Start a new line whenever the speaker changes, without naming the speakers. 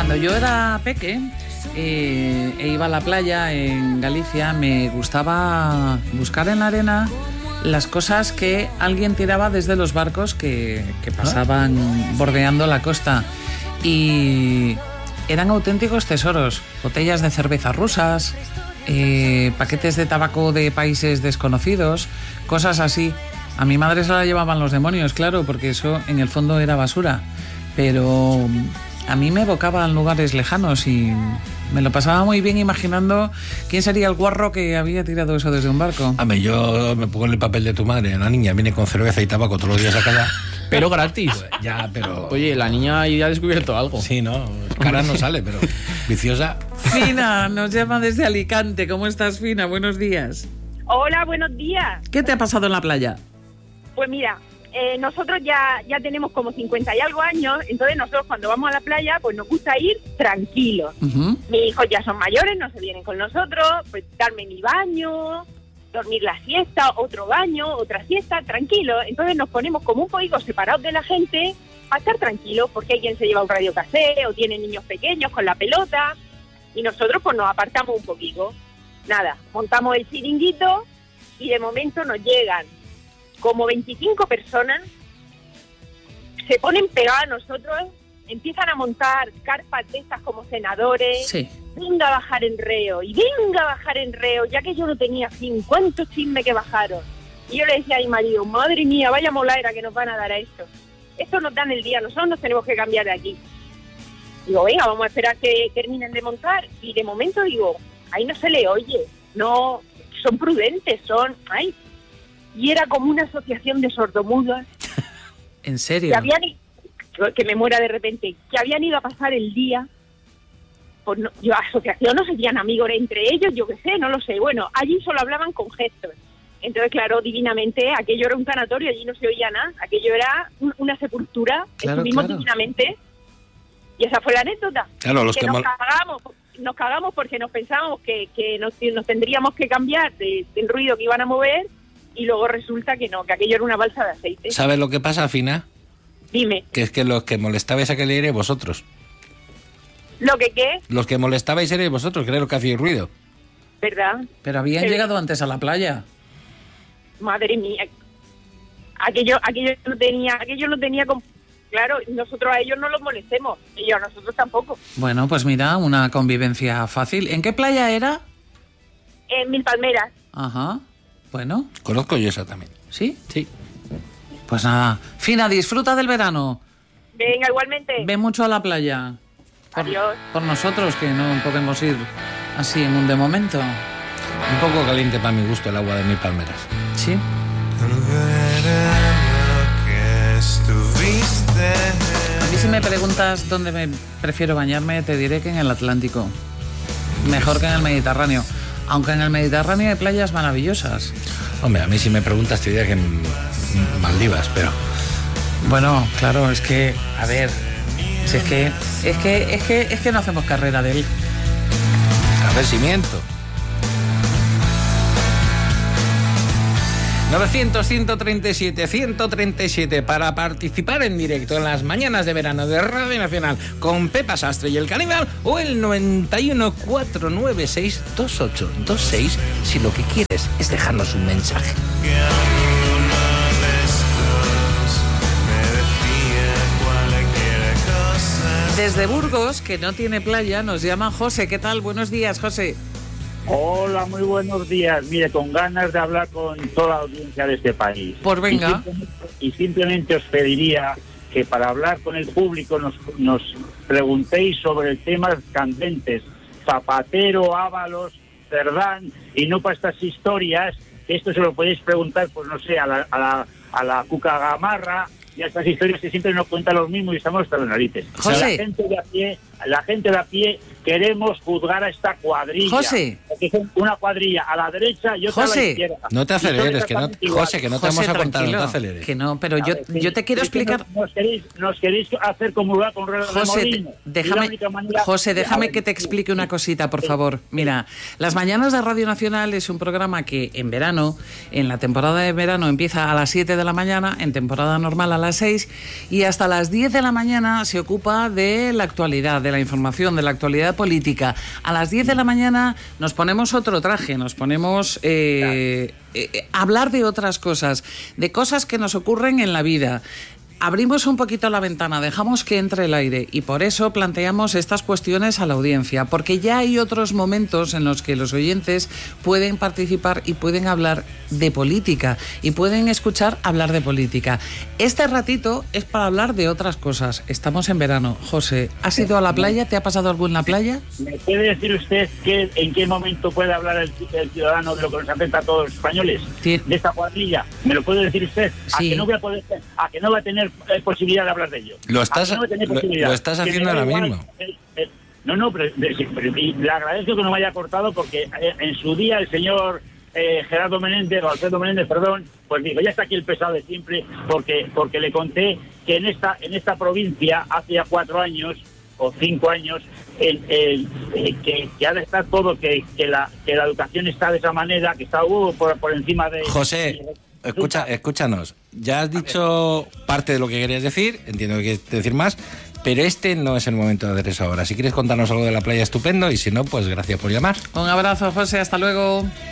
Cuando yo era peque e iba a la playa en Galicia, me gustaba buscar en la arena las cosas que alguien tiraba desde los barcos que pasaban bordeando la costa. Y eran auténticos tesoros. Botellas de cerveza rusas, paquetes de tabaco de países desconocidos, cosas así. A mi madre se la llevaban los demonios, claro, porque eso en el fondo era basura. Pero a mí me evocaban lugares lejanos y me lo pasaba muy bien imaginando quién sería el guarro que había tirado eso desde un barco.
Hombre, yo me pongo en el papel de tu madre. La niña viene con cerveza y tabaco todos los días a casa.
Pero gratis.
Ya, pero...
Oye, la niña ahí ha descubierto algo.
Sí, ¿no? Cara no sale, pero viciosa.
Fina nos llama desde Alicante. ¿Cómo estás, Fina? Buenos días.
Hola, buenos días.
¿Qué te ha pasado en la playa?
Pues mira, nosotros ya tenemos como 50 y algo años, entonces nosotros cuando vamos a la playa pues nos gusta ir tranquilos. Mis hijos ya son mayores, no se vienen con nosotros, pues darme mi baño, dormir la siesta, otro baño, otra siesta, tranquilo. Entonces nos ponemos como un poquito separados de la gente para estar tranquilos, porque hay quien se lleva un radio casero o tiene niños pequeños con la pelota y nosotros pues nos apartamos un poquito. Nada, montamos el chiringuito y de momento nos llegan como 25 personas, se ponen pegadas a nosotros, empiezan a montar carpas de estas como senadores,
Sí.
venga a bajar en reo, y venga a bajar en reo, ya que yo no tenía fin, ¿cuántos chismes que bajaron? Y yo le decía a mi marido, madre mía, vaya molaera que nos van a dar a esto. Esto nos dan el día, nosotros nos tenemos que cambiar de aquí. Digo, venga, vamos a esperar que terminen de montar, y de momento digo, ahí no se le oye, no, son prudentes, ay. Y era como una asociación de sordomudas.
¿En serio?
Que me muera de repente, que habían ido a pasar el día. Pues no, asociación no serían amigos entre ellos, yo qué sé, no lo sé. Bueno, allí solo hablaban con gestos. Entonces, claro, divinamente, aquello era un tanatorio, allí no se oía nada. Aquello era una sepultura,
Claro,
estuvimos
claro.
divinamente. Y esa fue la anécdota.
Claro, los
que
que
nos cagamos porque nos pensábamos que nos tendríamos que cambiar del ruido que iban a mover. Y luego resulta que no, que aquello era una balsa de aceite.
¿Sabes lo que pasa, Fina?
Dime.
Que es que los que molestabais a que le erais vosotros.
¿Lo que qué?
Los que molestabais erais vosotros, que era lo que hacíais ruido.
¿Verdad?
Pero habían
Pero-
llegado antes a la playa.
Madre mía. Aquello no tenía claro, nosotros a ellos no los molestemos. Y a nosotros tampoco.
Bueno, pues mira, una convivencia fácil. ¿En qué playa era?
En Mil Palmeras.
Ajá. Bueno,
Conozco yo esa también.
¿sí?
Sí.
Pues nada. Fina, disfruta del verano.
Venga, igualmente.
Ve mucho a la playa.
Adiós.
Por nosotros, que no podemos ir así en un de momento.
Un poco caliente para mi gusto el agua de Mil Palmeras.
Sí. A mí si me preguntas dónde me prefiero bañarme, te diré que en el Atlántico. Mejor que en el Mediterráneo. Aunque en el Mediterráneo hay playas maravillosas.
Hombre, a mí si me preguntas te diría que en Maldivas, pero...
Bueno, claro, es que, a ver, si es que no hacemos carrera de él.
A ver si miento. 900-137-137 para participar en directo en las mañanas de verano de Radio Nacional con Pepa Sastre y el Caníbal, o el 91-496-2826 si lo que quieres es dejarnos un mensaje.
Desde Burgos, que no tiene playa, nos llama José. ¿Qué tal? Buenos días, José.
Hola, muy buenos días. Mire, con ganas de hablar con toda la audiencia de este país.
Pues venga.
Y simplemente os pediría que para hablar con el público nos preguntéis sobre temas candentes. Zapatero, Ábalos, Cerdán, y no para estas historias. Esto se lo podéis preguntar, pues no sé, a la Cuca Gamarra, y a estas historias que siempre nos cuentan los mismos y estamos hasta las narices.
José.
La gente de a pie queremos juzgar a esta cuadrilla.
José.
Porque son una cuadrilla a la derecha y otra a la
José.
izquierda.
No te
Y son
aceleres,
exactamente iguales.
José, que no te
José,
vamos a contar, no te
tranquilo,
aceleres.
que no, pero
A ver,
yo te quiero
es que
explicar...
Nos queréis hacer comulgar con ruedas de
José,
molino.
déjame que te explique una cosita, por favor. Mira, Las Mañanas de Radio Nacional es un programa que en verano, en la temporada de verano, empieza a las 7 de la mañana, en temporada normal a las 6, y hasta las 10 de la mañana se ocupa de la actualidad, de la información, de la actualidad política. A las 10 de la mañana nos ponemos otro traje, nos ponemos hablar de otras cosas, de cosas que nos ocurren en la vida. Abrimos un poquito la ventana, dejamos que entre el aire y por eso planteamos estas cuestiones a la audiencia, porque ya hay otros momentos en los que los oyentes pueden participar y pueden hablar de política y pueden escuchar hablar de política. Este ratito es para hablar de otras cosas. Estamos en verano. José, ¿has ido a la playa? ¿Te ha pasado algo en la playa?
¿Me puede decir usted en qué momento puede hablar el ciudadano de lo que nos afecta a todos los españoles?
Sí.
De esta cuadrilla. ¿Me lo puede decir usted?
Sí.
A que no va a tener posibilidad de hablar de ello.
Lo estás haciendo ahora mismo.
No, pero le agradezco que no me haya cortado porque en su día el señor Gerardo Menéndez, o Alfredo Menéndez, perdón, pues dijo, ya está aquí el pesado de siempre, porque le conté que en esta provincia hace ya 4 años o 5 años que ha de estar todo, que la educación está de esa manera, que está por encima de...
José, escúchanos. Ya has dicho parte de lo que querías decir, entiendo que quieres decir más, pero este no es el momento de hacer eso ahora. Si quieres contarnos algo de la playa, estupendo, y si no, pues gracias por llamar.
Un abrazo, José, hasta luego.